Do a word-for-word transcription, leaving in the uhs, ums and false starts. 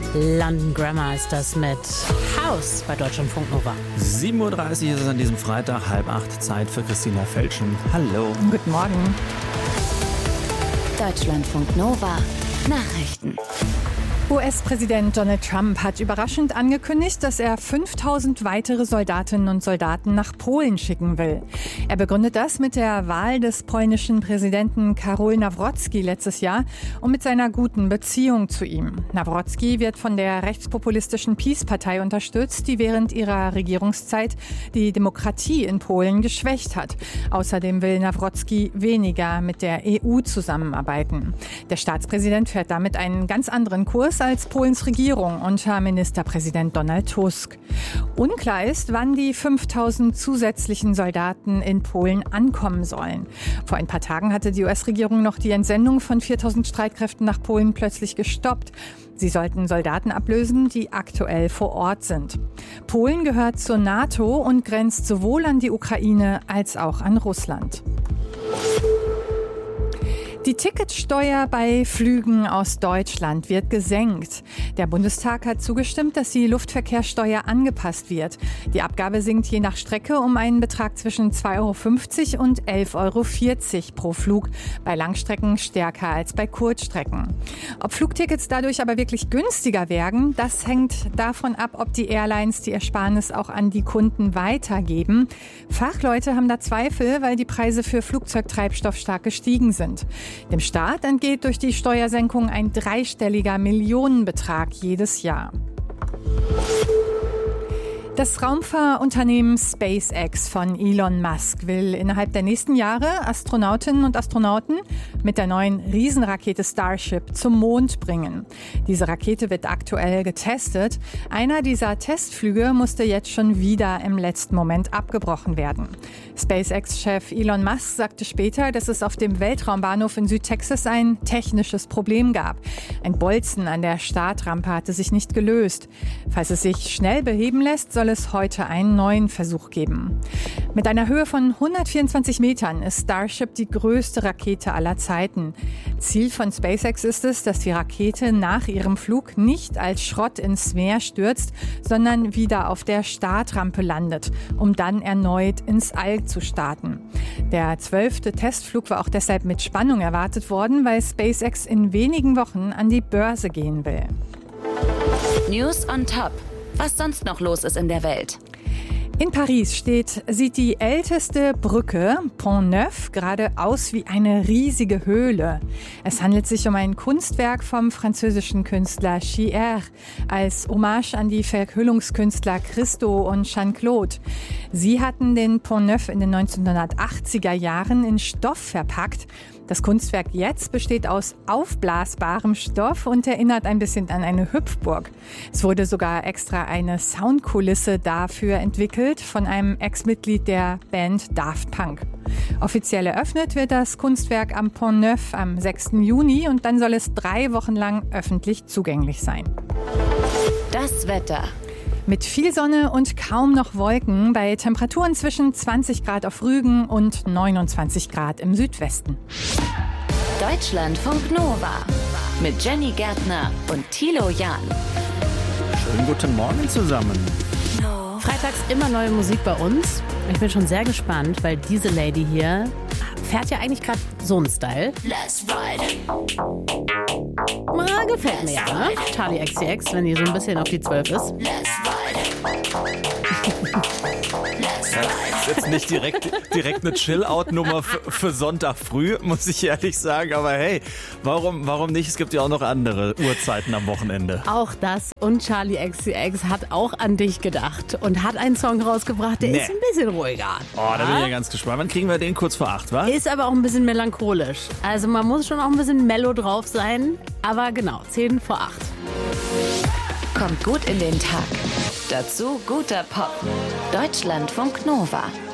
London Grammar ist das mit House bei Deutschlandfunk Nova. sieben Uhr dreißig ist es an diesem Freitag, halb acht, Zeit für Christina Felschen. Hallo. Guten Morgen. Deutschlandfunk Nova Nachrichten. U S-Präsident Donald Trump hat überraschend angekündigt, dass er fünftausend weitere Soldatinnen und Soldaten nach Polen schicken will. Er begründet das mit der Wahl des polnischen Präsidenten Karol Nawrocki letztes Jahr und mit seiner guten Beziehung zu ihm. Nawrocki wird von der rechtspopulistischen PiS-Partei unterstützt, die während ihrer Regierungszeit die Demokratie in Polen geschwächt hat. Außerdem will Nawrocki weniger mit der E U zusammenarbeiten. Der Staatspräsident fährt damit einen ganz anderen Kurs als Polens Regierung unter Ministerpräsident Donald Tusk. Unklar ist, wann die fünftausend zusätzlichen Soldaten in Polen ankommen sollen. Vor ein paar Tagen hatte die U S-Regierung noch die Entsendung von viertausend Streitkräften nach Polen plötzlich gestoppt. Sie sollten Soldaten ablösen, die aktuell vor Ort sind. Polen gehört zur NATO und grenzt sowohl an die Ukraine als auch an Russland. Die Ticketsteuer bei Flügen aus Deutschland wird gesenkt. Der Bundestag hat zugestimmt, dass die Luftverkehrssteuer angepasst wird. Die Abgabe sinkt je nach Strecke um einen Betrag zwischen zwei Euro fünfzig und elf Euro vierzig pro Flug, bei Langstrecken stärker als bei Kurzstrecken. Ob Flugtickets dadurch aber wirklich günstiger werden, das hängt davon ab, ob die Airlines die Ersparnis auch an die Kunden weitergeben. Fachleute haben da Zweifel, weil die Preise für Flugzeugtreibstoff stark gestiegen sind. Dem Staat entgeht durch die Steuersenkung ein dreistelliger Millionenbetrag jedes Jahr. Das Raumfahrunternehmen SpaceX von Elon Musk will innerhalb der nächsten Jahre Astronautinnen und Astronauten mit der neuen Riesenrakete Starship zum Mond bringen. Diese Rakete wird aktuell getestet. Einer dieser Testflüge musste jetzt schon wieder im letzten Moment abgebrochen werden. SpaceX-Chef Elon Musk sagte später, dass es auf dem Weltraumbahnhof in Südtexas ein technisches Problem gab. Ein Bolzen an der Startrampe hatte sich nicht gelöst. Falls es sich schnell beheben lässt, soll es heute einen neuen Versuch geben. Mit einer Höhe von hundertvierundzwanzig Metern ist Starship die größte Rakete aller Zeiten. Ziel von SpaceX ist es, dass die Rakete nach ihrem Flug nicht als Schrott ins Meer stürzt, sondern wieder auf der Startrampe landet, um dann erneut ins All zu starten. Der zwölfte Testflug war auch deshalb mit Spannung erwartet worden, weil SpaceX in wenigen Wochen an die Börse gehen will. News on Top. Was sonst noch los ist in der Welt. In Paris steht, sieht die älteste Brücke, Pont Neuf, gerade aus wie eine riesige Höhle. Es handelt sich um ein Kunstwerk vom französischen Künstler Chier als Hommage an die Verhüllungskünstler Christo und Jeanne-Claude. Sie hatten den Pont Neuf in den neunzehnhundertachtziger Jahren in Stoff verpackt. Das Kunstwerk jetzt besteht aus aufblasbarem Stoff und erinnert ein bisschen an eine Hüpfburg. Es wurde sogar extra eine Soundkulisse dafür entwickelt von einem Ex-Mitglied der Band Daft Punk. Offiziell eröffnet wird das Kunstwerk am Pont Neuf am sechsten Juni und dann soll es drei Wochen lang öffentlich zugänglich sein. Das Wetter. Mit viel Sonne und kaum noch Wolken bei Temperaturen zwischen zwanzig Grad auf Rügen und neunundzwanzig Grad im Südwesten. Deutschlandfunk Nova mit Jenny Gärtner und Thilo Jahn. Schönen guten Morgen zusammen. Freitags immer neue Musik bei uns. Ich bin schon sehr gespannt, weil diese Lady hier fährt ja eigentlich gerade so einen Style. Let's ride. Ah, gefällt mir ja, ne? Charlie X C X, wenn die so ein bisschen auf die zwölf ist. Let's ride. Let's ride. Das ist jetzt nicht direkt, direkt eine Chill-Out-Nummer für, für Sonntag früh, muss ich ehrlich sagen. Aber hey, warum, warum nicht? Es gibt ja auch noch andere Uhrzeiten am Wochenende. Auch das und Charlie X C X hat auch an dich gedacht und hat einen Song rausgebracht, der Nee. ist ein bisschen ruhiger. Oh, da bin ich ja ganz gespannt. Wann kriegen wir den? Kurz vor acht, wa? Ist aber auch ein bisschen melancholisch. Also man muss schon auch ein bisschen mellow drauf sein. Aber genau, zehn vor acht. Kommt gut in den Tag. Dazu guter Pop. Deutschlandfunk Nova.